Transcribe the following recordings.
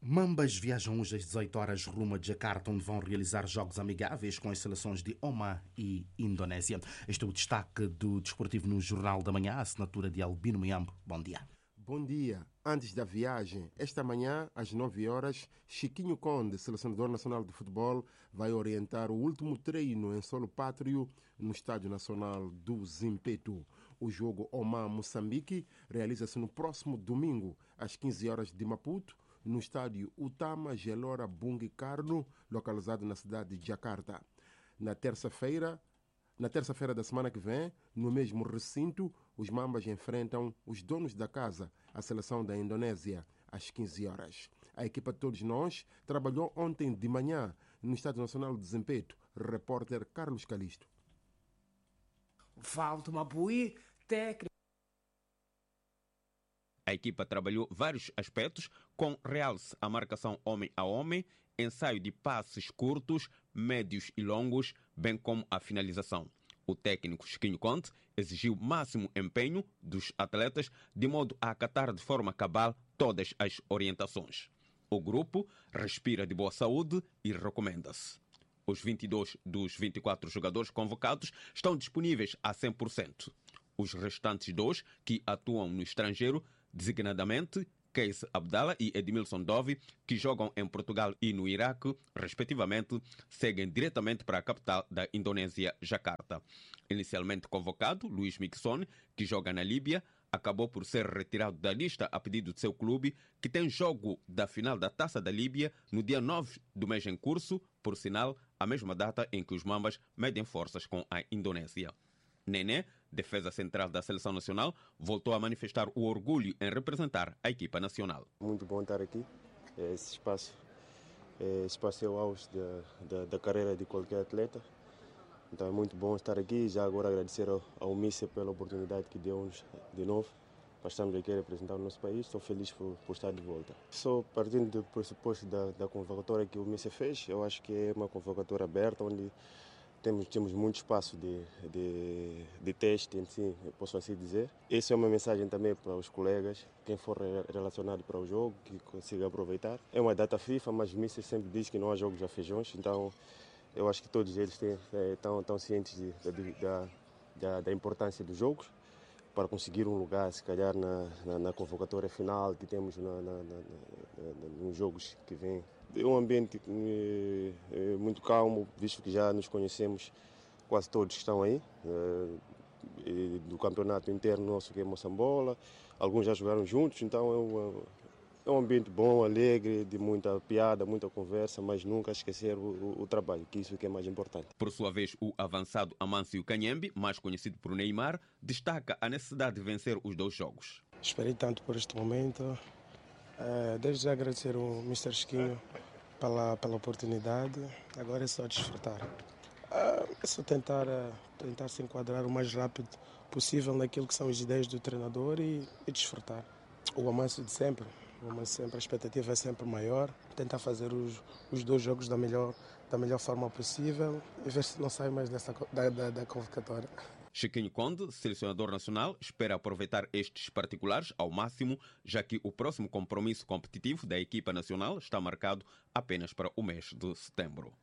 Mambas viajam hoje às 18 horas rumo a Jakarta, onde vão realizar jogos amigáveis com as seleções de Oman e Indonésia. Este é o destaque do Desportivo no Jornal da Manhã, a assinatura de Albino Miambo. Bom dia. Bom dia. Antes da viagem, esta manhã, às 9 horas, Chiquinho Conde, selecionador nacional de futebol, vai orientar o último treino em solo pátrio no Estádio Nacional do Zimpeto. O jogo Oman-Moçambique realiza-se no próximo domingo, às 15 horas de Maputo, no estádio Utama Gelora Bungi Carno, localizado na cidade de Jakarta. Na terça-feira da semana que vem, no mesmo recinto, os Mambas enfrentam os donos da casa, a seleção da Indonésia, às 15 horas. A equipa de todos nós trabalhou ontem de manhã no Estádio Nacional de Zimpeto. Repórter Carlos Calisto. Valdo Mabui, técnico. A equipa trabalhou vários aspectos, com realce a marcação homem a homem, ensaio de passes curtos, médios e longos, bem como a finalização. O técnico Chiquinho Conde exigiu máximo empenho dos atletas, de modo a acatar de forma cabal todas as orientações. O grupo respira de boa saúde e recomenda-se. Os 22 dos 24 jogadores convocados estão disponíveis a 100%. Os restantes 2, que atuam no estrangeiro, designadamente Keis Abdallah e Edmilson Dove, que jogam em Portugal e no Iraque, respectivamente, seguem diretamente para a capital da Indonésia, Jakarta. Inicialmente convocado, Luís Mixon, que joga na Líbia, acabou por ser retirado da lista a pedido de seu clube, que tem jogo da final da Taça da Líbia no dia 9 do mês em curso, por sinal, a mesma data em que os Mambas medem forças com a Indonésia. Nené, defesa central da Seleção Nacional, voltou a manifestar o orgulho em representar a equipa nacional. Muito bom estar aqui. Esse espaço é o auge da carreira de qualquer atleta. Então é muito bom estar aqui. Já agora agradecer ao Mícer pela oportunidade que deu-nos de novo para estarmos aqui a representar o nosso país. Estou feliz por estar de volta. Só partindo do pressuposto da convocatória que o Mícer fez, eu acho que é uma convocatória aberta, onde temos muito espaço de teste, em si, posso assim dizer. Essa é uma mensagem também para os colegas, quem for relacionado para o jogo, que consiga aproveitar. É uma data FIFA, mas o Míster sempre diz que não há jogos a feijões, então eu acho que todos eles estão cientes da importância dos jogos, para conseguir um lugar, se calhar, na convocatória final que temos nos jogos que vêm. É um ambiente muito calmo, visto que já nos conhecemos quase todos que estão aí, do campeonato interno nosso, que é Moçambola. Alguns já jogaram juntos, então é um ambiente bom, alegre, de muita piada, muita conversa, mas nunca esquecer o trabalho, que isso é que é mais importante. Por sua vez, o avançado Amâncio Kanhembi, mais conhecido por Neymar, destaca a necessidade de vencer os 2 jogos. Esperei tanto por este momento. Desde já agradecer ao Mr. Chiquinho pela oportunidade. Agora é só desfrutar. É só tentar se enquadrar o mais rápido possível naquilo que são as ideias do treinador e desfrutar. O Amâncio de sempre. A expectativa é sempre maior. Tentar fazer os 2 jogos da melhor forma possível e ver se não sai mais da convocatória. Chiquinho Conde, selecionador nacional, espera aproveitar estes particulares ao máximo, já que o próximo compromisso competitivo da equipa nacional está marcado apenas para o mês de setembro.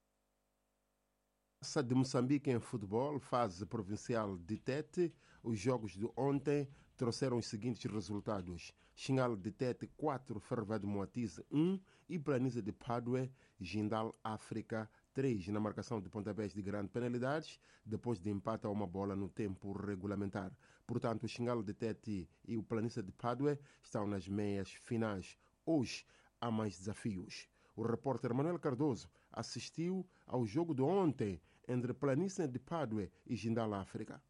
Taça de Moçambique em futebol, fase provincial de Tete. Os jogos de ontem trouxeram os seguintes resultados: Xingal de Tete 4, Ferroviário de Moatize 1 e Planície de Padue, Jindal África 3, na marcação de pontapés de grande penalidades, depois de empate a uma bola no tempo regulamentar. Portanto, o Xingal de Tete e o Planície de Padue estão nas meias finais. Hoje há mais desafios. O repórter Manuel Cardoso assistiu ao jogo de ontem entre Planície de Padue e Jindal África.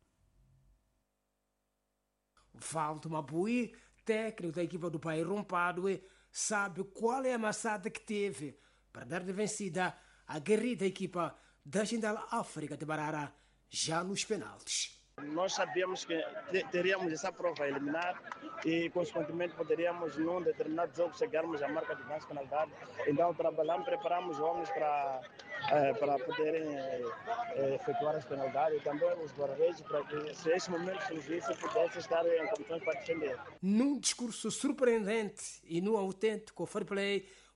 Valdo Mabui, técnico da equipa do Payron Padue, sabe qual é a maçada que teve para dar de vencida a guerrida equipa da Jindal África de Barara já nos penaltis. Nós sabíamos que teríamos essa prova a eliminar e, consequentemente, poderíamos, num determinado jogo, chegarmos à marca de mais penalidade. Então, trabalhamos, preparamos os homens para poderem efetuar as penalidades e também os guarda-redes, para que, se esse momento surgisse, pudesse estar em condições para defender. Num discurso surpreendente e num autêntico fair play,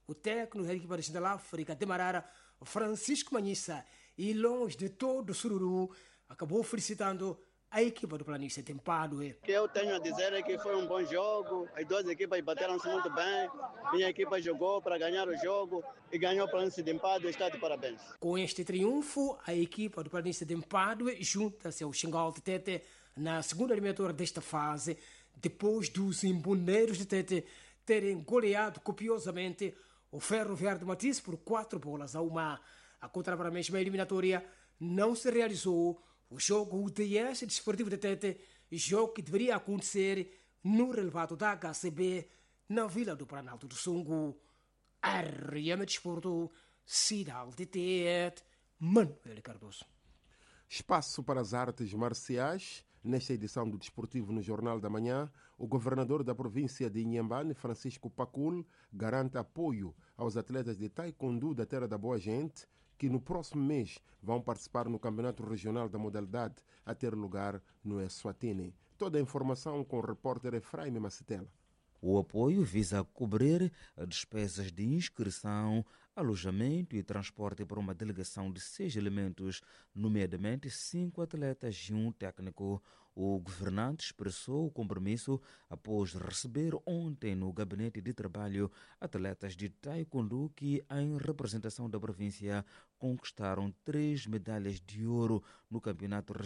o técnico da equipa da África de Marara, Francisco Manhissa, e longe de todo o sururu, acabou felicitando a equipa do Planície Tempado. O que eu tenho a dizer é que foi um bom jogo, as duas equipas bateram-se muito bem, minha equipa jogou para ganhar o jogo e ganhou o Planície Tempado, está de parabéns. Com este triunfo, a equipa do Planície Tempado junta-se ao Xingal de Tete na segunda eliminatória desta fase, depois dos Imboneiros de Tete terem goleado copiosamente o Ferroviário de Matisse por 4-1. A contra para a mesma eliminatória não se realizou o jogo UTS Desportivo de Tete, jogo que deveria acontecer no relevado da HCB na Vila do Planalto do Sungo. RM Desporto, Cidade de Tete, Manuel Cardoso. Espaço para as artes marciais. Nesta edição do Desportivo no Jornal da Manhã, o governador da província de Inhambane, Francisco Pacul, garante apoio aos atletas de taekwondo da Terra da Boa Gente, que no próximo mês vão participar no Campeonato Regional da modalidade a ter lugar no Eswatini. Toda a informação com o repórter Efraim Macetela. O apoio visa cobrir despesas de inscrição, alojamento e transporte para uma delegação de 6 elementos, nomeadamente 5 atletas e um técnico. O governante expressou o compromisso após receber ontem no gabinete de trabalho atletas de taekwondo que, em representação da província, conquistaram 3 medalhas de ouro no campeonato